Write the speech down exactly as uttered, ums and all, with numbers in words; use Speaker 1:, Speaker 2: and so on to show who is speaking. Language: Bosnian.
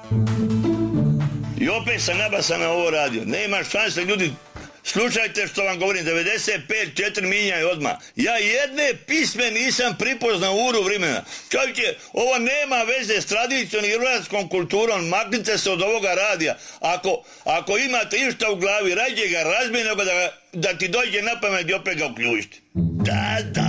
Speaker 1: I opet sam nabasan na ovo radio. Nema šanse, ljudi, slušajte što vam govorim, devedeset pet četiri minjaj odmah. Ja jedne pisme nisam pripoznao uru vremena. Čovjek, ovo nema veze s tradicijom i hrvatskom kulturom, maknite se od ovoga radija. Ako, ako imate išta u glavi, rađe ga razbij nego da, da ti dođe na pamet i opet ga uključite. Da, da.